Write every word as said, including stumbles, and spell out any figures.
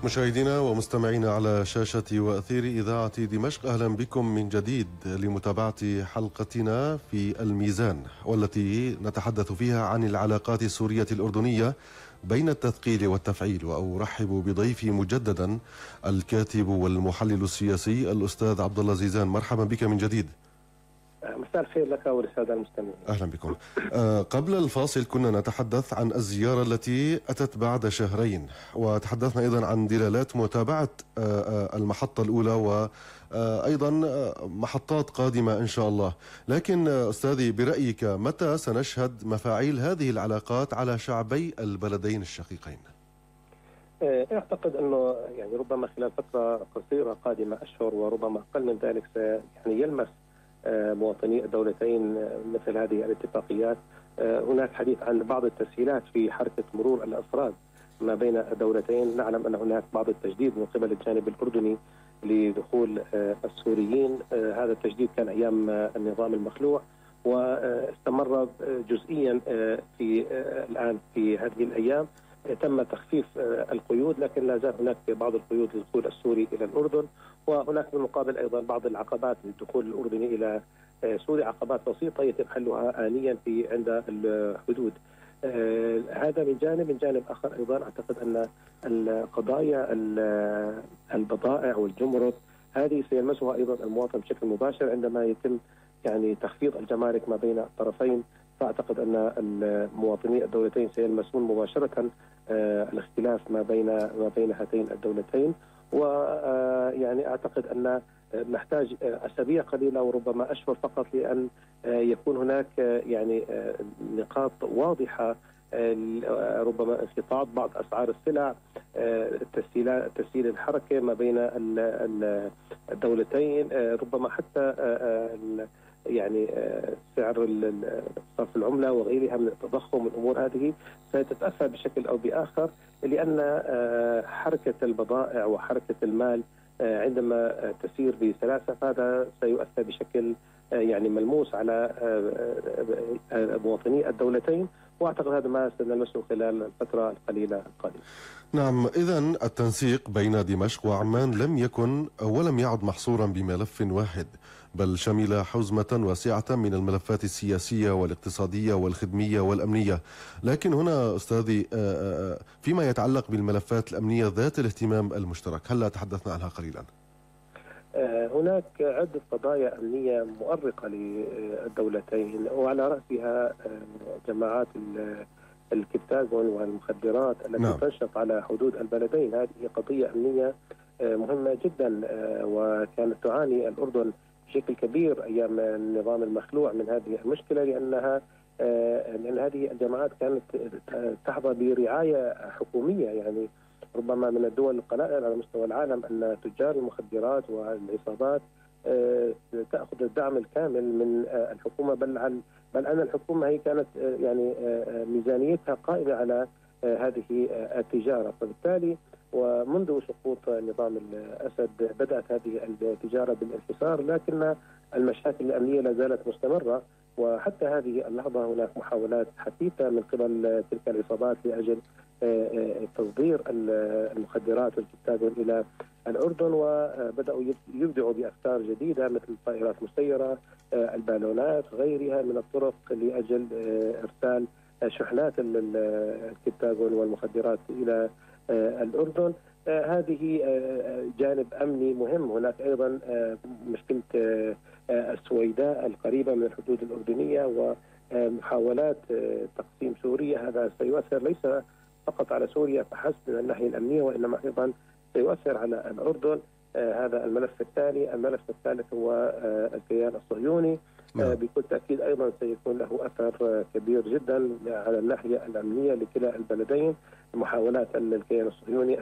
مشاهدينا ومستمعينا على شاشة وأثير إذاعة دمشق، أهلا بكم من جديد لمتابعة حلقتنا في الميزان، والتي نتحدث فيها عن العلاقات السورية الأردنية بين التثقيل والتفعيل. وأرحب بضيفي مجددا الكاتب والمحلل السياسي الأستاذ عبد الله زيزان. مرحبا بك من جديد. مساء الخير لك وللسادة المستمعين. أهلا بكم. آه قبل الفاصل كنا نتحدث عن الزيارة التي أتت بعد شهرين، وتحدثنا أيضا عن دلالات متابعة آه آه المحطة الأولى وأيضا محطات قادمة إن شاء الله. لكن أستاذي، برأيك متى سنشهد مفاعيل هذه العلاقات على شعبي البلدين الشقيقين؟ أعتقد أنه يعني ربما خلال فترة قصيرة قادمة، أشهر وربما أقل من ذلك، يعني يلمس مواطني الدولتين مثل هذه الاتفاقيات. هناك حديث عن بعض التسهيلات في حركة مرور الأفراد ما بين الدولتين. نعلم أن هناك بعض التجديد من قبل الجانب الأردني لدخول السوريين. هذا التجديد كان أيام النظام المخلوع واستمر جزئيا في الآن في هذه الأيام. تم تخفيف القيود، لكن لا زال هناك بعض القيود للدخول السوري إلى الأردن، وهناك بالمقابل أيضا بعض العقبات للدخول الأردني إلى سوريا، عقبات بسيطة يتم حلها آنيا في عند الحدود. هذا من جانب. من جانب آخر أيضا أعتقد أن القضايا البضائع والجمرك هذه سيلمسها أيضا المواطن بشكل مباشر عندما يتم يعني تخفيض الجمارك ما بين الطرفين. فأعتقد أن مواطني الدولتين سيلمسون مباشرة الاختلاف ما بين ما بين هاتين الدولتين. ويعني أعتقد أن نحتاج أسابيع قليلة وربما أشهر فقط لأن يكون هناك يعني نقاط واضحة، ربما انخفاض بعض أسعار السلع، تسهيل تسهيل الحركة ما بين الدولتين، ربما حتى يعني سعر صرف العملة وغيرها من التضخم والأمور هذه ستتأثر بشكل أو بآخر، لأن حركة البضائع وحركة المال عندما تسير بسلاسة فهذا سيؤثر بشكل يعني ملموس على مواطني الدولتين، واعتقد هذا ما سنلمسه خلال الفترة القليلة القادمة. نعم، إذن التنسيق بين دمشق وعمان لم يكن ولم يعد محصورا بملف واحد، بل شمل حوزمة واسعة من الملفات السياسية والاقتصادية والخدمية والأمنية. لكن هنا أستاذي، فيما يتعلق بالملفات الأمنية ذات الاهتمام المشترك، هل تحدثنا عنها قليلا؟ هناك عدة قضايا أمنية مؤرقة للدولتين، وعلى رأسها جماعات الكبتاغون والمخدرات التي نعم. تنشط على حدود البلدين. هذه قضية أمنية مهمة جدا، وكانت تعاني الأردن بشكل كبير أيام النظام المخلوع من هذه المشكلة، لأنها لأن هذه الجماعات كانت تحظى برعاية حكومية. يعني ربما من الدول القلائل على مستوى العالم أن تجار المخدرات والعصابات تأخذ الدعم الكامل من الحكومة، بل عن بل أن الحكومة هي كانت يعني ميزانيتها قائمة على هذه التجارة. فبالتالي ومنذ سقوط نظام الأسد بدأت هذه التجارة بالانحسار، لكن المشاكل الأمنية لا زالت مستمرة، وحتى هذه اللحظة هناك محاولات حثيثة من قبل تلك العصابات لأجل تصدير المخدرات والكبتاغون إلى الأردن، وبدأوا يبدعوا بأفكار جديدة مثل الطائرات المسيرة، البالونات، غيرها من الطرق لأجل إرسال شحنات الكبتاغون والمخدرات إلى الأردن. هذه جانب أمني مهم. هناك أيضا مشكلة السويداء القريبة من الحدود الأردنية ومحاولات تقسيم سوريا. هذا سيؤثر ليس فقط على سوريا فحسب من الناحية الأمنية، وإنما أيضا سيؤثر على الأردن. هذا الملف الثاني. الملف الثالث هو الكيان الصهيوني. بكل تأكيد أيضا سيكون له أثر كبير جدا على الناحية الأمنية لكلا البلدين. محاولات الكيان الصهيوني